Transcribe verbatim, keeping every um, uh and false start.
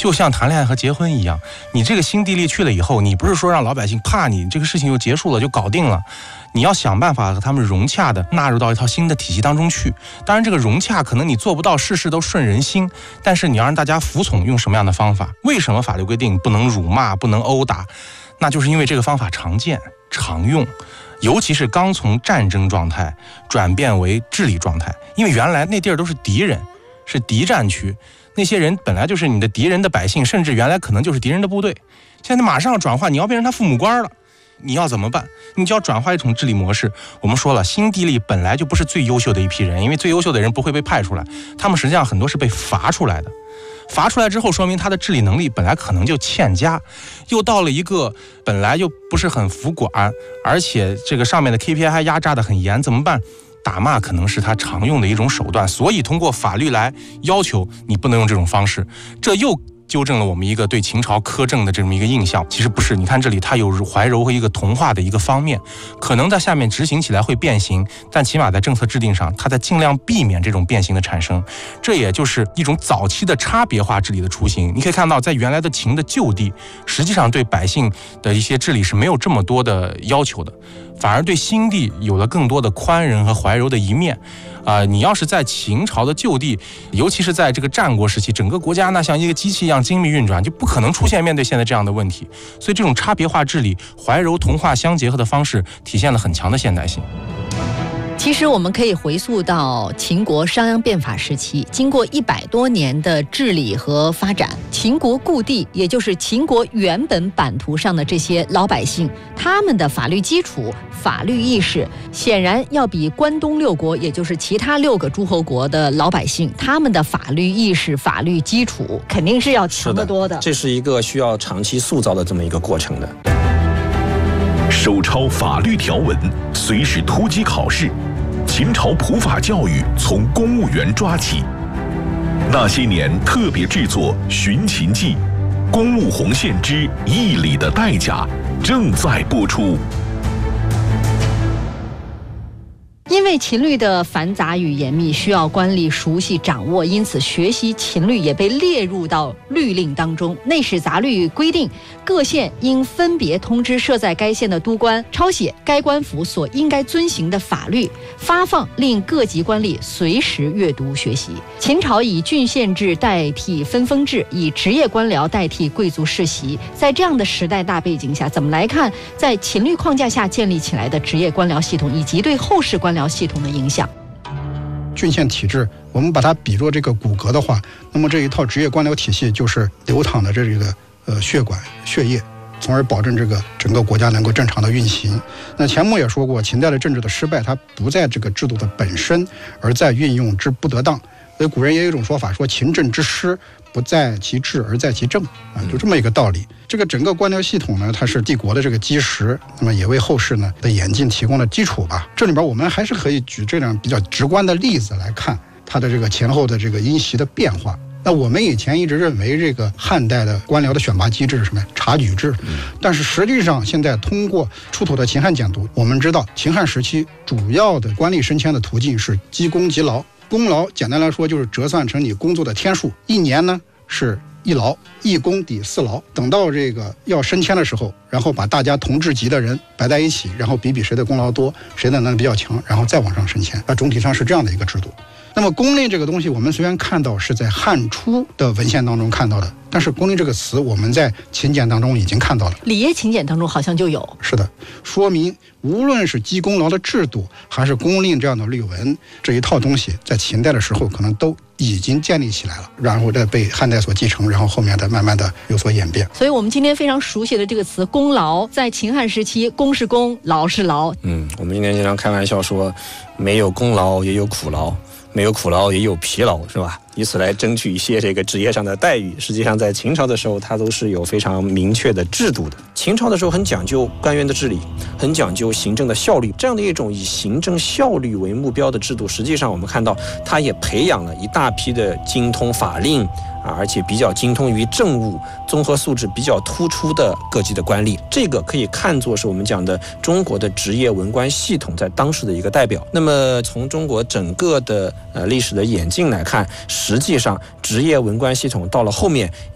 就像谈恋爱和结婚一样，你这个新地利去了以后，你不是说让老百姓怕你这个事情就结束了就搞定了，你要想办法和他们融洽的纳入到一套新的体系当中去。当然这个融洽可能你做不到事事都顺人心，但是你要让大家服从，用什么样的方法？为什么法律规定不能辱骂，不能殴打？那就是因为这个方法常见常用，尤其是刚从战争状态转变为治理状态。因为原来那地儿都是敌人，是敌占区，那些人本来就是你的敌人的百姓，甚至原来可能就是敌人的部队，现在马上要转化，你要变成他父母官了，你要怎么办？你就要转化一种治理模式。我们说了，新地利本来就不是最优秀的一批人，因为最优秀的人不会被派出来，他们实际上很多是被罚出来的。罚出来之后，说明他的治理能力本来可能就欠佳，又到了一个本来就不是很服管，而且这个上面的 K P I 还压榨得很严，怎么办？打骂可能是他常用的一种手段，所以通过法律来要求你不能用这种方式，这又纠正了我们一个对秦朝苛政的这么一个印象。其实不是，你看这里它有怀柔和一个同化的一个方面，可能在下面执行起来会变形，但起码在政策制定上，它在尽量避免这种变形的产生。这也就是一种早期的差别化治理的雏形。你可以看到，在原来的秦的旧地，实际上对百姓的一些治理是没有这么多的要求的，反而对新地有了更多的宽仁和怀柔的一面。啊、呃，你要是在秦朝的旧地，尤其是在这个战国时期，整个国家那像一个机器一样精密运转，就不可能出现面对现在这样的问题。所以这种差别化治理、怀柔同化相结合的方式，体现了很强的现代性。 其实我们可以回溯到秦国商鞅变法时期，经过一百多年的治理和发展，秦国故地，也就是秦国原本版图上的这些老百姓，他们的法律基础、法律意识，显然要比关东六国，也就是其他六个诸侯国的老百姓，他们的法律意识、法律基础肯定是要强得多的。 这是一个需要长期塑造的这么一个过程的。 手抄法律条文，随时突击考试。秦朝普法教育从公务员抓起。那些年特别制作《寻秦记》，公务红线之义理的代价正在播出。 因为秦律的繁杂与严密，需要官吏熟悉掌握，因此学习秦律也被列入到律令当中。内史杂律规定，各县应分别通知设在该县的督官，抄写该官府所应该遵行的法律，发放令各级官吏随时阅读学习。秦朝以郡县制代替分封制，以职业官僚代替贵族世袭。在这样的时代大背景下，怎么来看在秦律框架下建立起来的职业官僚系统，以及对后世官僚系统的影响？ 郡县体制，我们把它比作这个骨骼的话，那么这一套职业官僚体系就是流淌的这个呃血管血液，从而保证这个整个国家能够正常的运行。那钱穆也说过，秦代的政治的失败，它不在这个制度的本身，而在运用之不得当。所以古人也有一种说法，说秦政之失不在其治而在其政啊，就这么一个道理。这个整个官僚系统呢，它是帝国的这个基石，那么也为后世呢的演进提供了基础吧。这里边我们还是可以举这样比较直观的例子来看它的这个前后的这个因袭的变化。那我们以前一直认为这个汉代的官僚的选拔机制是什么呀？察举制。但是实际上现在通过出土的秦汉简牍，我们知道秦汉时期主要的官吏升迁的途径是积功积劳。功劳简单来说就是折算成你工作的天数，一年呢是一劳，一功抵四劳。等到这个要升迁的时候，然后把大家同质级的人摆在一起，然后比比谁的功劳多，谁的能力比较强，然后再往上升迁。那总体上是这样的一个制度。那么公令这个东西，我们虽然看到是在汉初的文献当中看到的，但是公令这个词我们在秦简当中已经看到了， 礼业秦简当中好像就有。 是的，说明无论是积功劳的制度，还是公令这样的律文，这一套东西在秦代的时候可能都已经建立起来了，然后再被汉代所继承，然后后面的慢慢的有所演变。 所以我们今天非常熟悉的这个词功劳，在秦汉时期，功是功，劳是劳。 嗯，我们今天经常开玩笑说，没有功劳也有苦劳，没有苦劳也有疲劳，是吧？以此来争取一些这个职业上的待遇。实际上在秦朝的时候，它都是有非常明确的制度的。秦朝的时候很讲究官员的治理，很讲究行政的效率，这样的一种以行政效率为目标的制度，实际上我们看到它也培养了一大批的精通法令啊，而且比较精通于政务、综合素质比较突出的各级的官吏。这个可以看作是我们讲的中国的职业文官系统在当时的一个代表。那么从中国整个的呃历史的演进来看，实际上职业文官系统到了后面